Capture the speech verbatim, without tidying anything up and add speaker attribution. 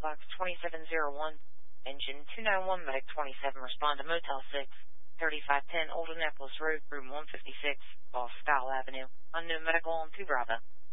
Speaker 1: Box twenty-seven oh one. Engine two nine one Medic twenty-seven, respond to Motel six, thirty-five ten Old Annapolis Road, room one fifty-six, Ball Style Avenue. Unknown medical on two Bravo.